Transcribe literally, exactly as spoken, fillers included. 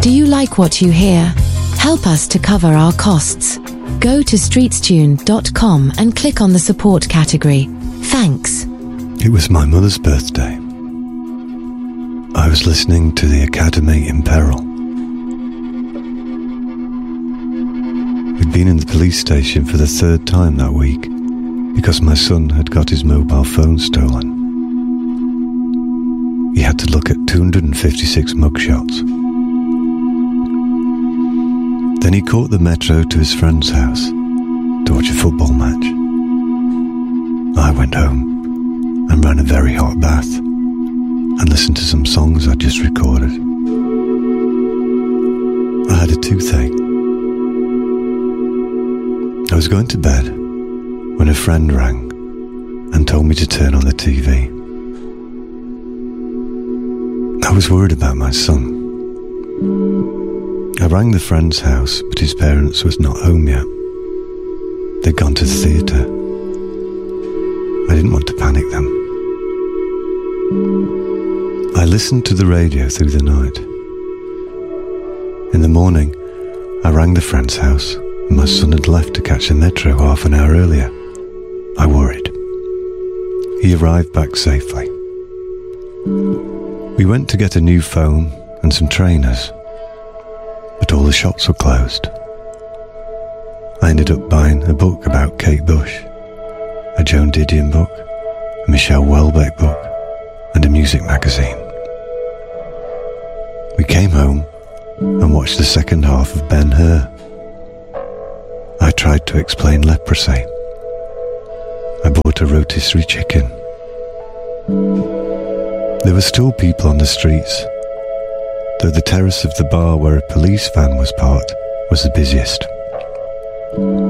Do you like what you hear? Help us to cover our costs. Go to streetstune dot com and click on the support category. Thanks. It was my mother's birthday. I was listening to the Academy in Peril. We'd been in the police station for the third time that week because my son had got his mobile phone stolen. He had to look at two hundred fifty-six mugshots. Then he caught the metro to his friend's house to watch a football match. I went home and ran a very hot bath and listened to some songs I'd just recorded. I had a toothache. I was going to bed when a friend rang and told me to turn on the T V. I was worried about my son. I rang the friend's house, but his parents was not home yet. They'd gone to the theatre. I didn't want to panic them. I listened to the radio through the night. In the morning, I rang the friend's house, and my son had left to catch the metro half an hour earlier. I worried. He arrived back safely. We went to get a new phone and some trainers, but all the shops were closed. I ended up buying a book about Kate Bush, a Joan Didion book, a Michelle Houellebecq book, and a music magazine. We came home and watched the second half of Ben-Hur. I tried to explain leprosy. I bought a rotisserie chicken. There were still people on the streets, though the terrace of the bar where a police van was parked was the busiest.